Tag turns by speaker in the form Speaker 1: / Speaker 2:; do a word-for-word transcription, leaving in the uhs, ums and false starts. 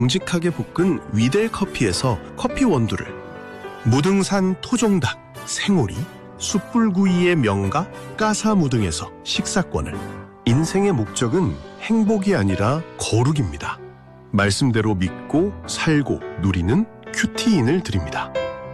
Speaker 1: 정직하게 볶은 위델 커피에서 커피 원두를, 무등산 토종닭, 생오리, 숯불구이의 명가 까사무등에서 식사권을, 인생의 목적은 행복이 아니라 거룩입니다. 말씀대로 믿고 살고 누리는 큐티인을 드립니다.